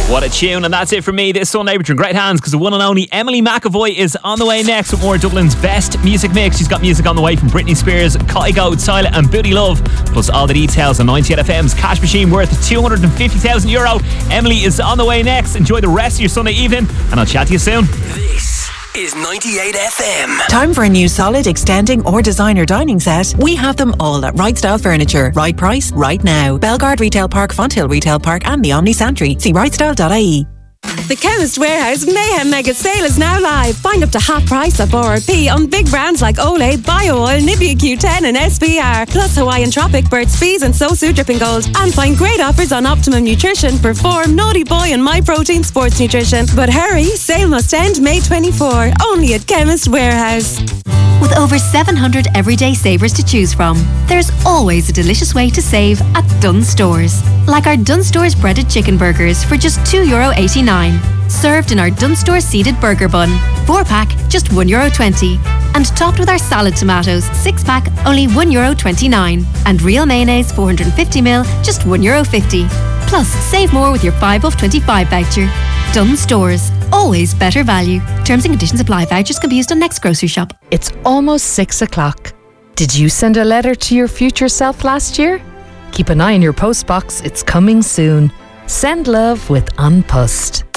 What a tune, and that's it for me this Sunday. But you're in great hands because the one and only Emily McAvoy is on the way next with more Dublin's best music mix. She's got music on the way from Britney Spears, Kygo, Tyler and Booty Love, plus all the details on 98FM's cash machine worth €250,000. Emily is on the way next. Enjoy the rest of your Sunday evening, and I'll chat to you soon. This is 98FM. Time for a new solid, extending or designer dining set? We have them all at Right Style Furniture. Right price, right now. Belgard Retail Park, Fonthill Retail Park and the Omni Santry. See rightstyle.ie. The Chemist Warehouse Mayhem Mega Sale is now live. Find up to half price of RRP on big brands like Olay, BioOil, Nivea Q10 and SPR. Plus Hawaiian Tropic, Burt's Bees and Sosu Dripping Gold. And find great offers on Optimum Nutrition, Perform, Naughty Boy and My Protein Sports Nutrition. But hurry, sale must end May 24. Only at Chemist Warehouse. With over 700 everyday savers to choose from, there's always a delicious way to save at Dunnes Stores. Like our Dunnes Stores breaded chicken burgers for just €2.89. Served in our Dunnes Stores seeded burger bun. 4-pack, just €1.20. And topped with our salad tomatoes, 6-pack, only €1.29. And real mayonnaise, 450ml, just €1.50. Plus, save more with your 5 off 25 voucher. Dunnes Stores. Always better value. Terms and conditions apply. Vouchers can be used on next grocery shop. It's almost 6 o'clock. Did you send a letter to your future self last year? Keep an eye on your postbox. It's coming soon. Send love with An Post.